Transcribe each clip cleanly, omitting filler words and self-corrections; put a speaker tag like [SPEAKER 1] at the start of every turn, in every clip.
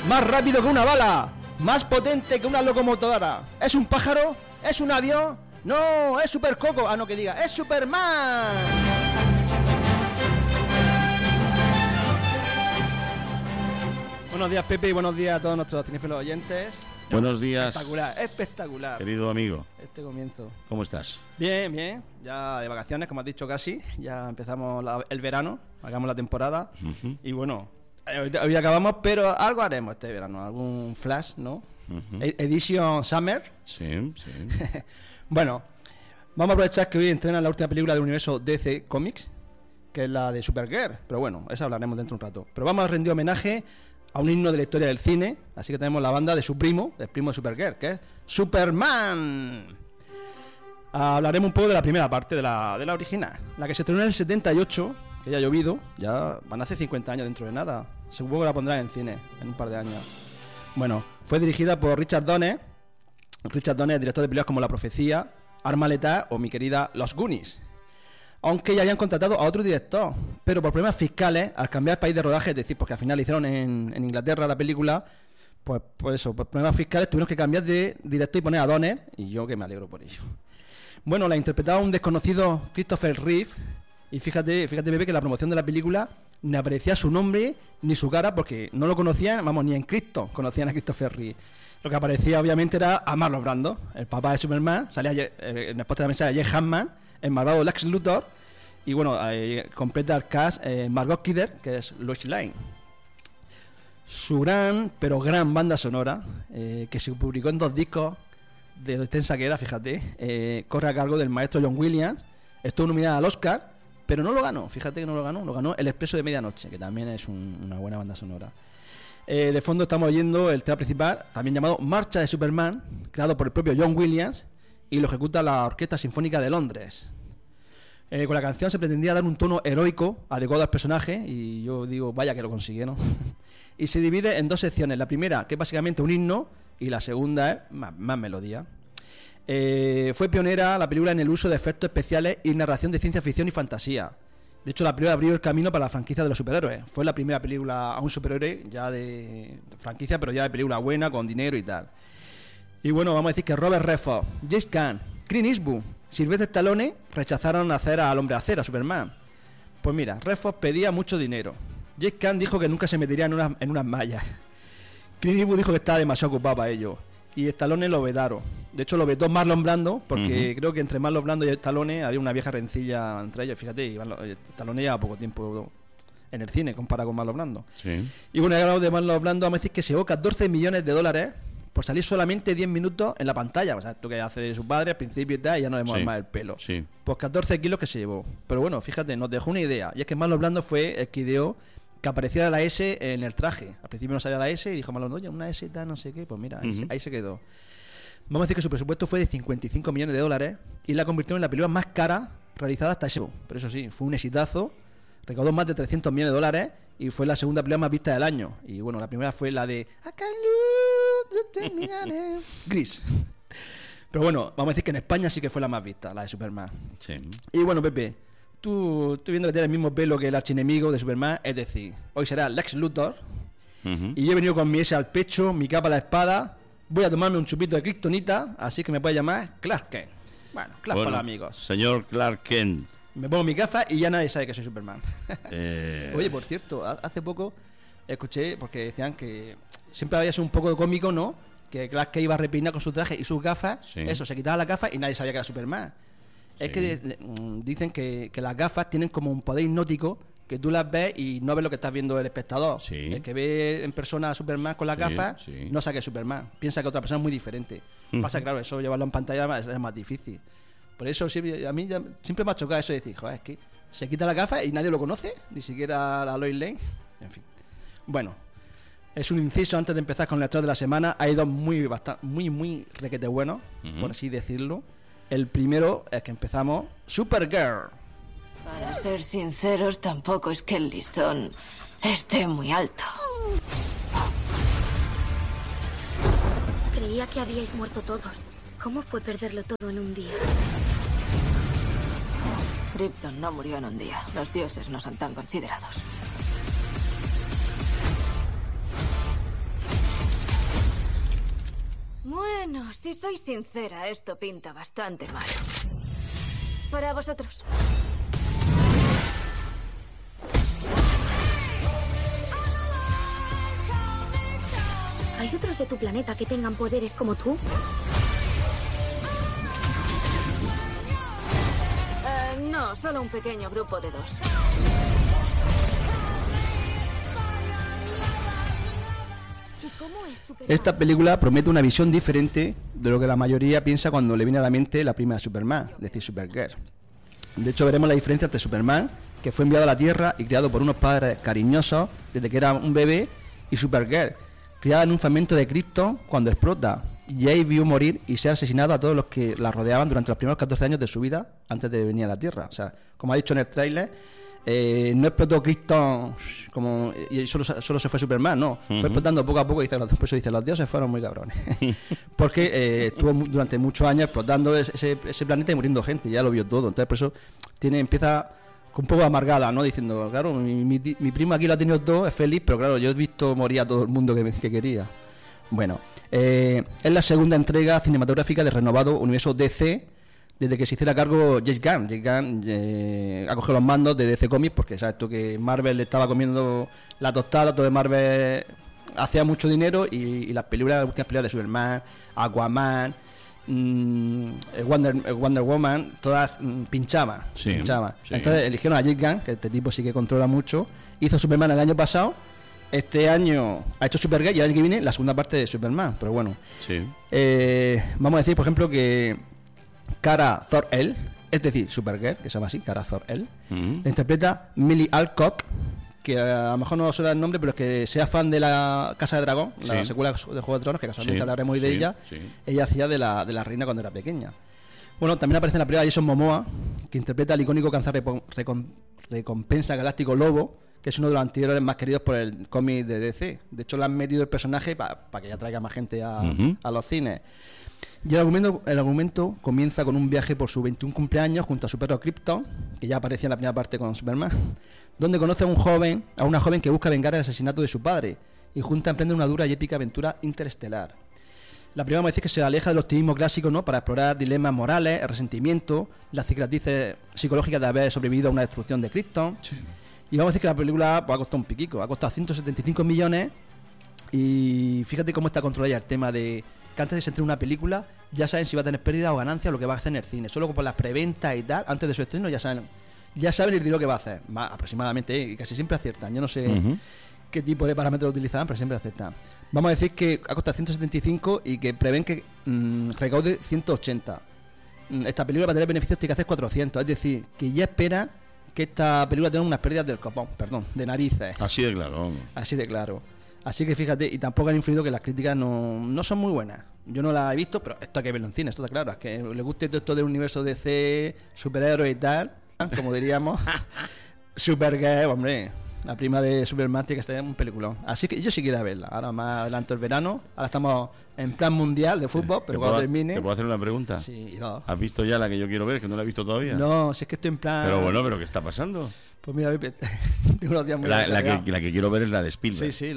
[SPEAKER 1] más rápido que una bala, más potente que una locomotora. ¿Es un pájaro? ¿Es un avión? No, es Super Coco. Ah, no, que diga, es Superman. Buenos días, Pepe, y buenos días a todos nuestros cinéfilos oyentes.
[SPEAKER 2] Buenos días.
[SPEAKER 1] Espectacular, espectacular.
[SPEAKER 2] Querido amigo.
[SPEAKER 1] Este comienzo.
[SPEAKER 2] ¿Cómo estás?
[SPEAKER 1] Bien, bien. Ya de vacaciones, como has dicho casi. Ya empezamos el verano, hagamos la temporada. Y bueno, hoy acabamos, pero algo haremos este verano. Algún flash, ¿no? Edition Summer.
[SPEAKER 2] Sí, sí.
[SPEAKER 1] Bueno, vamos a aprovechar que hoy entrenan la última película del universo DC Comics, que es la de Supergirl. Pero bueno, esa hablaremos dentro de un rato. Pero vamos a rendir homenaje a un himno de la historia del cine. Así que tenemos la banda de su primo, del primo de Supergirl, que es Superman. Hablaremos un poco de la primera parte de la original, la que se estrenó en el 78, que ya ha llovido. Ya van a hacer 50 años dentro de nada. Supongo que la pondrán en cine en un par de años. Bueno, fue dirigida por Richard Donner. Richard Donner, director de películas como La Profecía, Arma Letal o mi querida Los Goonies. Aunque ya habían contratado a otro director, pero por problemas fiscales, al cambiar el país de rodaje, es decir, porque al final hicieron en Inglaterra la película, pues eso, por problemas fiscales tuvieron que cambiar de director y poner a Donner, y yo que me alegro por ello. Bueno, la interpretaba un desconocido Christopher Reeve, y fíjate, Pepe, que en la promoción de la película ni aparecía su nombre ni su cara, porque no lo conocían, vamos, ni en Cristo conocían a Christopher Reeve. Lo que aparecía obviamente era a Marlon Brando, el papá de Superman. Salía en el póster también salía Jay Hammond, el malvado Lex Luthor, y bueno, completa el cast Margot Kidder, que es Lois Lane. Su gran, pero gran banda sonora, que se publicó en 2 discos de lo extensa que era, fíjate, corre a cargo del maestro John Williams. Estuvo nominada al Oscar, pero no lo ganó, fíjate que no lo ganó El Expreso de Medianoche, que también es una buena banda sonora. De fondo estamos oyendo el tema principal, también llamado Marcha de Superman, creado por el propio John Williams, y lo ejecuta la Orquesta Sinfónica de Londres. Con la canción se pretendía dar un tono heroico adecuado al personaje, y yo digo, vaya que lo consiguieron. Y se divide en 2 secciones, la primera, que es básicamente un himno, y la segunda es más melodía. Fue pionera la película en el uso de efectos especiales y narración de ciencia ficción y fantasía. De hecho, la película abrió el camino para la franquicia de los superhéroes. Fue la primera película a un superhéroe ya de franquicia, pero ya de película buena, con dinero y tal. Y bueno, vamos a decir que Robert Redford, James Caan, Clint Eastwood, Sylvester Stallone rechazaron hacer al Hombre de Acero, a Superman. Pues mira, Redford pedía mucho dinero. James Caan dijo que nunca se metería en unas mallas. Clint Eastwood dijo que estaba demasiado ocupado para ello. Y Stallone lo vetaron. De hecho, lo vetó Marlon Brando, porque creo que entre Marlon Brando y Stallone había una vieja rencilla entre ellos. Fíjate, Stallone lleva poco tiempo en el cine comparado con Marlon Brando. Sí. Y bueno, hablando de Marlon Brando, vamos a decir que se llevó $14 millones por salir solamente 10 minutos en la pantalla. O sea, tú que hace su padre al principio y tal, y ya no le vemos más el pelo. Sí. Pues 14 kilos que se llevó. Pero bueno, fíjate, nos dejó una idea. Y es que Marlon Brando fue el que ideó que apareciera la S en el traje. Al principio no salía la S y dijo Marlon, oye, una S tal, no sé qué. Pues mira, ahí se quedó. Vamos a decir que su presupuesto fue de $55 millones y la convirtió en la película más cara realizada hasta ese momento. Pero eso sí, fue un exitazo, recaudó más de $300 millones y fue la segunda película más vista del año. Y bueno, la primera fue la de I Can Lose Gris. Pero bueno, vamos a decir que en España sí que fue la más vista, la de Superman. Sí. Y bueno, Pepe, tú estoy viendo que tiene el mismo pelo que el archienemigo de Superman, es decir, hoy será Lex Luthor. Y yo he venido con mi S al pecho, mi capa a la espada. Voy a tomarme un chupito de kriptonita, así que me puede llamar Clark Kent. Bueno, Clark para los amigos.
[SPEAKER 2] Señor Clark Kent.
[SPEAKER 1] Me pongo mi gafa y ya nadie sabe que soy Superman. Oye, por cierto, hace poco escuché, porque decían que siempre había sido un poco cómico, ¿no? Que Clark Kent iba a repeinar con su traje y sus gafas. Sí. Eso, se quitaba las gafas y nadie sabía que era Superman. Sí. Es que dicen que las gafas tienen como un poder hipnótico, que tú las ves y no ves lo que estás viendo el espectador. Sí. El que ve en persona a Superman con las gafas no sabe que es Superman, piensa que otra persona es muy diferente. Pasa, claro, eso llevarlo en pantalla es más difícil. Por eso a mí siempre me ha chocado eso de decir, joder, es que se quita la gafa y nadie lo conoce, ni siquiera la Lois Lane. En fin. Bueno, es un inciso antes de empezar con el actor de la semana. Hay dos muy requete buenos, por así decirlo. El primero es que empezamos, Supergirl.
[SPEAKER 3] Para ser sinceros, tampoco es que el listón esté muy alto.
[SPEAKER 4] Creía que habíais muerto todos. ¿Cómo fue perderlo todo en un día?
[SPEAKER 3] Krypton no murió en un día. Los dioses no son tan considerados. Bueno, si soy sincera, esto pinta bastante mal. Para vosotros.
[SPEAKER 4] ¿Hay otros de tu planeta que tengan poderes como tú?
[SPEAKER 3] No, solo un pequeño grupo de 2.
[SPEAKER 4] ¿Y cómo es Superman?
[SPEAKER 1] Esta película promete una visión diferente de lo que la mayoría piensa cuando le viene a la mente la prima de Superman, es decir, Supergirl. De hecho, veremos la diferencia entre Superman, que fue enviado a la Tierra y criado por unos padres cariñosos desde que era un bebé, y Supergirl, criada en un fragmento de Krypton cuando explota. Y ahí vio morir y ser asesinado a todos los que la rodeaban durante los primeros 14 años de su vida antes de venir a la Tierra. O sea, como ha dicho en el tráiler, no explotó Krypton como y solo se fue Superman, no. Fue explotando poco a poco, y por eso dice, los dioses fueron muy cabrones. Porque estuvo durante muchos años explotando ese planeta y muriendo gente, y ya lo vio todo. Entonces por eso empieza un poco amargada, ¿no? Diciendo, claro, mi prima aquí la ha tenido todo, es feliz, pero claro, yo he visto morir a todo el mundo que quería. Bueno, es la segunda entrega cinematográfica del renovado universo DC desde que se hiciera cargo James Gunn. James Gunn ha cogido los mandos de DC Comics porque sabes tú que Marvel le estaba comiendo la tostada, todo de Marvel hacía mucho dinero, y las últimas películas de Superman, Aquaman, Wonder Woman, todas pinchaban.
[SPEAKER 2] Sí.
[SPEAKER 1] Entonces eligieron a James Gunn, que este tipo sí que controla mucho. Hizo Superman el año pasado. Este año ha hecho Supergirl, y el año que viene la segunda parte de Superman. Pero bueno,
[SPEAKER 2] Sí.
[SPEAKER 1] Vamos a decir, por ejemplo, que Kara Zor-El, es decir, Supergirl, que se llama así, Kara Zor-El, la interpreta Millie Alcock, que a lo mejor no suena el nombre, pero es que sea fan de la Casa de Dragón, la secuela de Juego de Tronos, que casualmente hablaremos hoy de ella. Ella hacía de la reina cuando era pequeña. Bueno, también aparece en la película Jason Momoa, que interpreta al icónico recompensa galáctico Lobo, que es uno de los anteriores más queridos por el cómic de DC. De hecho, le han metido el personaje para que ya traiga más gente a los cines. Y el argumento comienza con un viaje por su 21 cumpleaños junto a su perro Krypton, que ya aparecía en la primera parte con Superman, donde conoce a una joven que busca vengar el asesinato de su padre, y juntas emprenden una dura y épica aventura interestelar. La primera vamos a decir que se aleja del optimismo clásico, ¿no?, para explorar dilemas morales, el resentimiento, las cicatrices psicológicas de haber sobrevivido a una destrucción de Krypton. Sí. Y vamos a decir que la película pues, ha costado un piquico, ha costado 175 millones, y fíjate cómo está controlada ya el tema de que antes de se estrene una película ya saben si va a tener pérdida o ganancia o lo que va a hacer en el cine. Solo por las preventas y tal, antes de su estreno ya saben el dinero que va a hacer, más aproximadamente, y casi siempre aciertan. Yo no sé qué tipo de parámetros utilizarán, pero siempre aciertan. Vamos a decir que ha costado 175 y que prevén que recaude 180. Esta película, para tener beneficios, tiene que hacer 400, es decir, que ya espera que esta película tenga unas pérdidas del copón, de narices.
[SPEAKER 2] Así de claro.
[SPEAKER 1] Así de claro. Así que fíjate, y tampoco han influido que las críticas no son muy buenas. Yo no las he visto, pero esto hay que verlo en cine, esto está claro. Es que le guste todo esto del universo DC, superhéroes y tal, como diríamos. Supergirl, hombre, la prima de Superman tiene que estar en un peliculón. Así que yo sí quiero verla. Ahora más adelante el verano, ahora estamos en plan mundial de fútbol, pero cuando termine...
[SPEAKER 2] ¿Te puedo hacer una pregunta?
[SPEAKER 1] Sí, y dos.
[SPEAKER 2] ¿Has visto ya la que yo quiero ver, que no la he visto todavía?
[SPEAKER 1] No, si es que estoy en plan...
[SPEAKER 2] Pero bueno, ¿pero qué está pasando?
[SPEAKER 1] Pues mira, tengo los días muy
[SPEAKER 2] la que quiero ver es la de Spielberg.
[SPEAKER 1] Sí,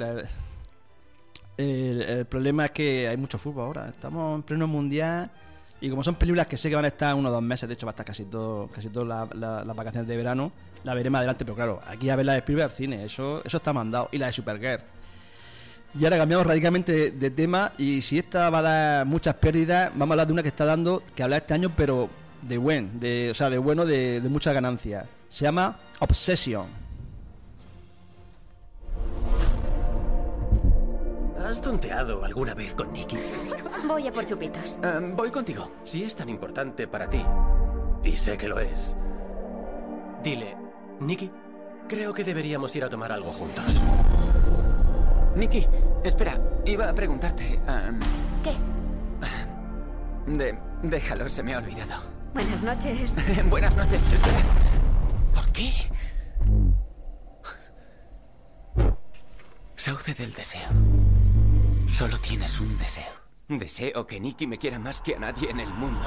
[SPEAKER 1] el problema es que hay mucho fútbol ahora. Estamos en pleno mundial, y como son películas que sé que van a estar 1 o 2 meses, de hecho va a estar casi todo las vacaciones de verano, la veré más adelante. Pero claro, aquí a ver la de Spielberg al cine, eso está mandado. Y la de Supergirl. Y ahora cambiamos radicalmente de tema, y si esta va a dar muchas pérdidas, vamos a hablar de una que está dando que hablar este año, pero de muchas ganancias. Se llama Obsession.
[SPEAKER 5] ¿Has tonteado alguna vez con Nikki?
[SPEAKER 4] Voy a por chupitos.
[SPEAKER 5] Voy contigo. Si es tan importante para ti, y sé que lo es, dile, Nikki, creo que deberíamos ir a tomar algo juntos.
[SPEAKER 6] Nikki, espera, iba a preguntarte...
[SPEAKER 4] ¿Qué?
[SPEAKER 6] Déjalo, se me ha olvidado.
[SPEAKER 4] Buenas noches.
[SPEAKER 6] Buenas noches, espera. ¿Por qué? Sauce del deseo. Solo tienes un deseo. Deseo que Nikki me quiera más que a nadie en el mundo.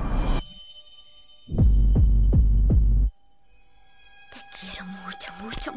[SPEAKER 4] Te quiero mucho, mucho,